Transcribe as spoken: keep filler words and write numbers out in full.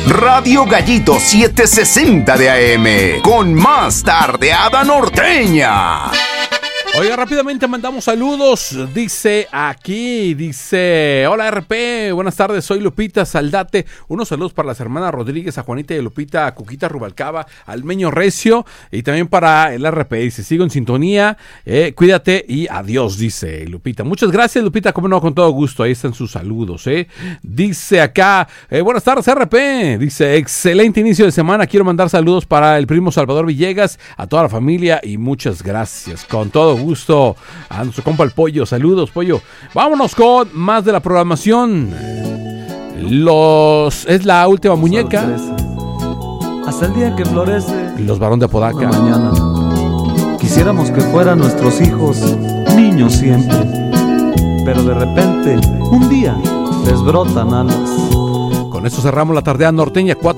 Radio Gallito setecientos sesenta de A M, con más tardeada norteña. Oiga, rápidamente mandamos saludos. Dice aquí, dice: hola R P, buenas tardes, soy Lupita Saldate. Unos saludos para las hermanas Rodríguez, a Juanita y Lupita, a Cuquita Rubalcaba, al Meño Recio, y también para el R P. Dice: sigo en sintonía, eh, cuídate y adiós, dice Lupita. Muchas gracias, Lupita, como no, con todo gusto. Ahí están sus saludos, eh. Dice acá: eh, buenas tardes, R P. Dice: excelente inicio de semana. Quiero mandar saludos para el primo Salvador Villegas, a toda la familia, y muchas gracias. Con todo gusto. A nuestro compa el Pollo. Saludos, Pollo. Vámonos con más de la programación. Los es la última muñeca. Hasta el día que florece. Los Barón de Apodaca. Mañana quisiéramos que fueran nuestros hijos niños siempre, pero de repente un día les brotan alas. Con esto cerramos la tardeada norteña. Cuatro